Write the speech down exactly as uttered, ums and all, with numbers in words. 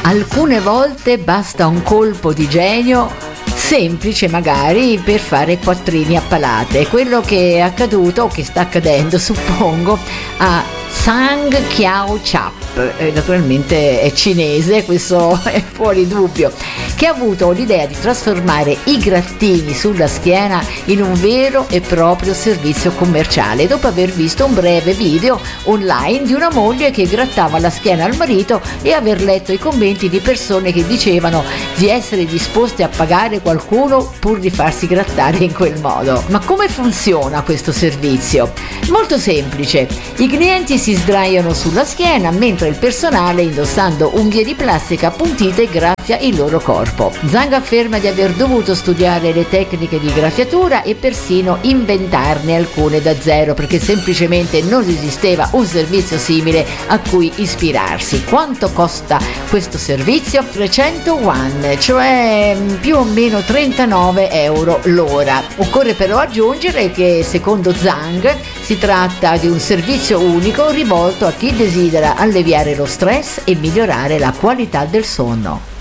alcune volte basta un colpo di genio semplice, magari per fare quattrini a palate. Quello che è accaduto o che sta accadendo, suppongo, a Zhang Qiaochap, eh, naturalmente è cinese, questo è fuori dubbio, che ha avuto l'idea di trasformare i grattini sulla schiena in un vero e proprio servizio commerciale, dopo aver visto un breve video online di una moglie che grattava la schiena al marito e aver letto i commenti di persone che dicevano di essere disposte a pagare qualcuno pur di farsi grattare in quel modo. Ma come funziona questo servizio? Molto semplice: i clienti si sdraiano sulla schiena mentre il personale, indossando unghie di plastica appuntite, graffia il loro corpo. Zhang afferma di aver dovuto studiare le tecniche di graffiatura e persino inventarne alcune da zero, perché semplicemente non esisteva un servizio simile a cui ispirarsi. Quanto costa questo servizio? trecento yuan, cioè più o meno trentanove euro l'ora. Occorre però aggiungere che, secondo Zhang, si tratta di un servizio unico rivolto a chi desidera alleviare lo stress e migliorare la qualità del sonno.